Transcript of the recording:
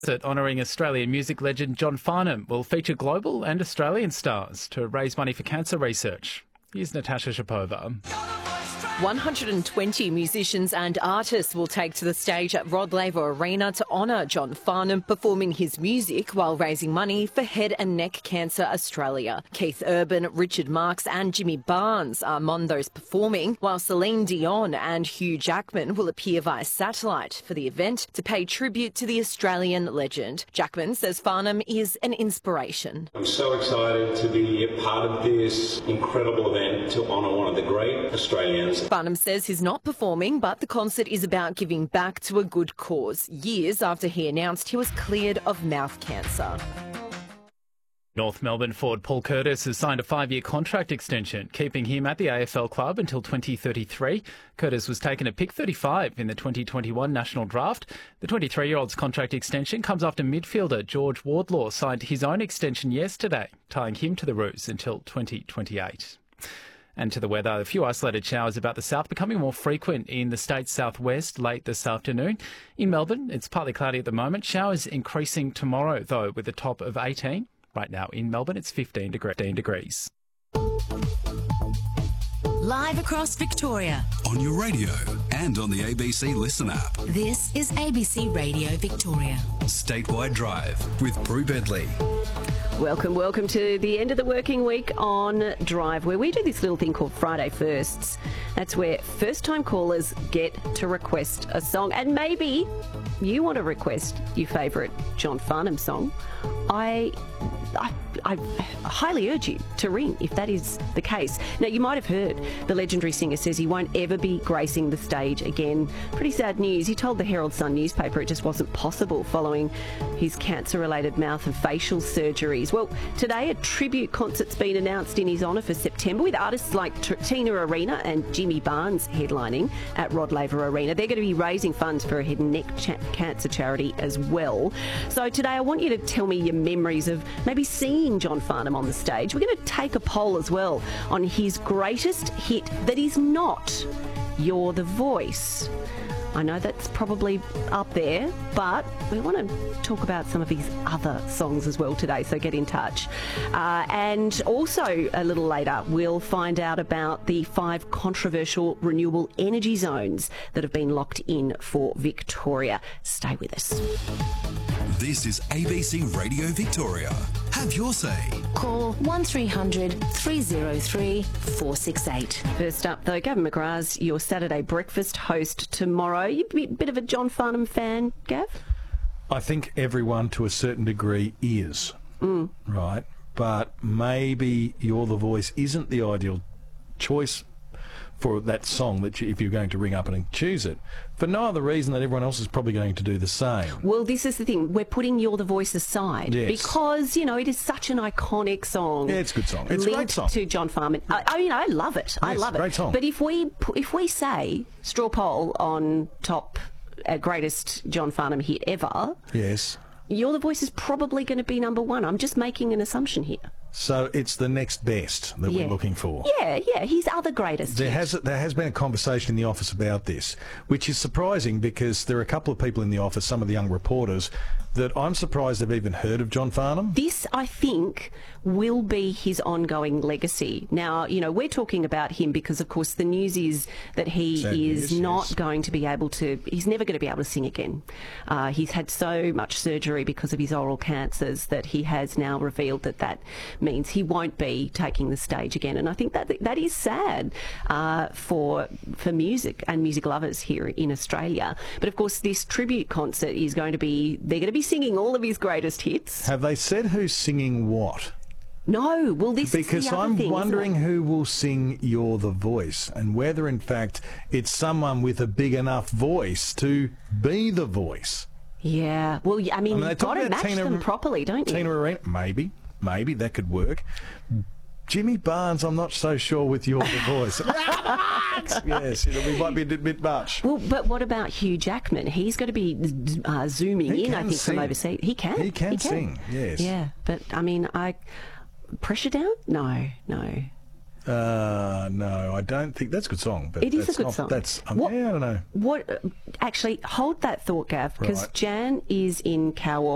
Honouring Australian music legend John Farnham will feature global and Australian stars to raise money for cancer research. Here's Natasha Shapova. 120 musicians and artists will take to the stage at Rod Laver Arena to honour John Farnham, performing his music while raising money for Head and Neck Cancer Australia. Keith Urban, Richard Marx and Jimmy Barnes are among those performing, while Celine Dion and Hugh Jackman will appear via satellite for the event to pay tribute to the Australian legend. Jackman says Farnham is an inspiration. I'm so excited to be a part of this incredible event to honour one of the great Australians. Farnham says he's not performing, but the concert is about giving back to a good cause, years after he announced he was cleared of mouth cancer. North Melbourne forward Paul Curtis has signed a 5-year contract extension, keeping him at the AFL club until 2033. Curtis was taken at pick 35 in the 2021 National Draft. The 23-year-old's contract extension comes after midfielder George Wardlaw signed his own extension yesterday, tying him to the Roos until 2028. And to the weather, a few isolated showers about the south becoming more frequent in the state's southwest late this afternoon. In Melbourne, it's partly cloudy at the moment. Showers increasing tomorrow, though, with a top of 18. Right now in Melbourne, it's 15 degrees. Live across Victoria. On your radio and on the ABC Listen app. This is ABC Radio Victoria. Statewide Drive with Prue Bentley. Welcome to the end of the working week on Drive, where we do this little thing called Friday Firsts. That's where first-time callers get to request a song. And maybe you want to request your favourite John Farnham song. I highly urge you to ring if that is the case. Now, you might have heard the legendary singer says he won't ever be gracing the stage again. Pretty sad news. He told the Herald Sun newspaper it just wasn't possible following his cancer-related mouth and facial surgeries. Well, today a tribute concert's been announced in his honour for September, with artists like Tina Arena and Jimmy Barnes headlining at Rod Laver Arena. They're going to be raising funds for a head and neck cancer charity as well. So today I want you to tell me your memories of maybe seeing John Farnham on the stage. We're going to take a poll as well on his greatest hit that is not You're the Voice. I know that's probably up there, but we want to talk about some of his other songs as well today, so get in touch. And also, a little later, we'll find out about the 5 controversial renewable energy zones that have been locked in for Victoria. Stay with us. This is ABC Radio Victoria. Have your say. Call 1300 303 468. First up, though, Gavin McGrath's your Saturday breakfast host tomorrow. You a bit of a John Farnham fan, Gav? I think everyone to a certain degree is, right? But maybe You're the Voice isn't the ideal choice for that song that if you're going to ring up and choose it, for no other reason that everyone else is probably going to do the same. Well, this is the thing. We're putting You're the Voice aside because, you know, it is such an iconic song. Yeah, it's a good song. It's a great song. To John Farnham. I love it. I love it. Great song. But if we say straw poll on top greatest John Farnham hit ever, yes, You're the Voice is probably going to be number 1. I'm just making an assumption here. So it's the next best that we're looking for. Yeah, his other greatest. There has been a conversation in the office about this, which is surprising because there are a couple of people in the office, some of the young reporters, that I'm surprised they've even heard of John Farnham. This, I think, will be his ongoing legacy. Now, you know, we're talking about him because, of course, the news is that he is not going to be able to, he's never going to be able to sing again. He's had so much surgery because of his oral cancers that he has now revealed that means he won't be taking the stage again. And I think that is sad for music and music lovers here in Australia. But, of course, this tribute concert is going to be, they're going to be singing all of his greatest hits. Have they said who's singing what? No, well, this because is the other I'm thing, wondering who will sing You're the Voice and whether, in fact, it's someone with a big enough voice to be the voice. Yeah, well, I mean you've got to match them properly, don't you? Tina Arena, maybe that could work. Jimmy Barnes, I'm not so sure with You're the Voice. Yes, it might be a bit much. Well, but what about Hugh Jackman? He's going to be zooming in, I think, from overseas. He can sing, yes. Yeah, but, I mean, Pressure Down? No. No, I don't think that's a good song. But it is a good song. I don't know. Actually, hold that thought, Gav, because Jan is in Cowal.